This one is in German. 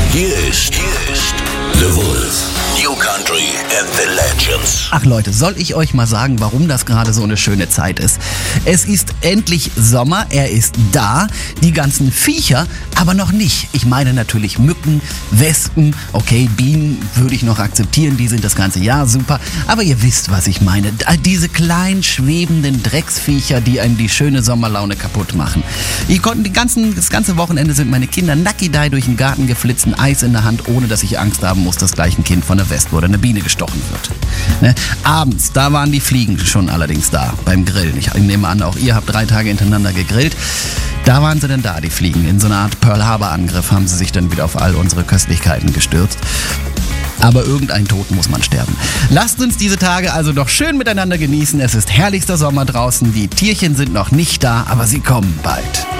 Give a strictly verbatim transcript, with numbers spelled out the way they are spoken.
Hier ist, hier ist The Wolf. New Country and the Legends. Ach Leute, soll ich euch mal sagen, warum das gerade so eine schöne Zeit ist? Es ist endlich Sommer, er ist da, die ganzen Viecher, aber noch nicht. Ich meine natürlich Mücken, Wespen, okay, Bienen würde ich noch akzeptieren, die sind das ganze Jahr super, aber ihr wisst, was ich meine. Diese kleinen schwebenden Drecksviecher, die einem die schöne Sommerlaune kaputt machen. Ich konnte die ganzen, das ganze Wochenende sind meine Kinder nackidei durch den Garten geflitzt, ein Eis in der Hand, ohne dass ich Angst haben muss, dass gleich ein Kind von der Wespe oder eine Biene gestochen wird. Ne? Abends, da waren die Fliegen schon allerdings da, beim Grillen. Ich nehme an, auch ihr habt drei Tage hintereinander gegrillt. Da waren sie denn da, die Fliegen. In so einer Art Pearl Harbor Angriff haben sie sich dann wieder auf all unsere Köstlichkeiten gestürzt. Aber irgendein Tod muss man sterben. Lasst uns diese Tage also doch schön miteinander genießen. Es ist herrlichster Sommer draußen. Die Tierchen sind noch nicht da, aber sie kommen bald.